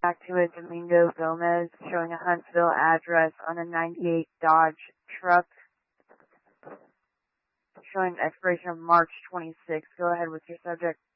back to a Domingo Gomez showing a Huntsville address on a 98 Dodge truck showing expiration of March 26th. Go ahead with your subject.